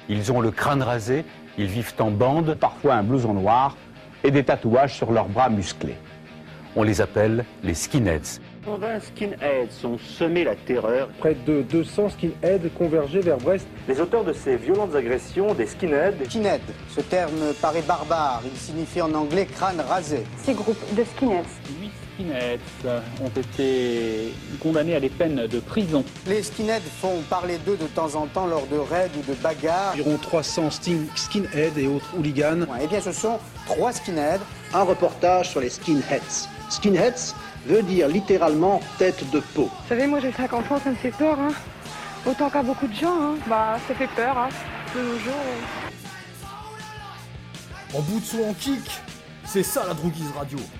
Ils ont le crâne rasé, ils vivent en bande, parfois un blouson noir et des tatouages sur leurs bras musclés. On les appelle les skinheads. 120 skinheads ont semé la terreur. Près de 200 skinheads convergeaient vers Brest. Les auteurs de ces violentes agressions, des skinheads. Skinhead, ce terme paraît barbare, il signifie en anglais crâne rasé. Ces groupes de skinheads. 8 skinheads ont été condamnés à des peines de prison. Les skinheads font parler d'eux de temps en temps lors de raids ou de bagarres. Environ 300 skinheads et autres hooligans. Eh bien ce sont 3 skinheads. Un reportage sur les skinheads. Skinheads veut dire littéralement tête de peau. Vous savez, moi j'ai 50 ans, ça me fait peur, hein. Autant qu'à beaucoup de gens, hein. Bah, ça fait peur, hein. De nos jours. En bout de son en kick, c'est ça la Droogies Radio.